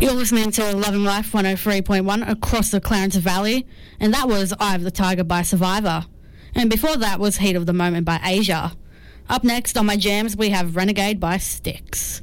You're listening to Loving Life 103.1 across the Clarence Valley, and that was Eye of the Tiger by Survivor. And before that was Heat of the Moment by Asia. Up next on my jams, we have Renegade by Styx.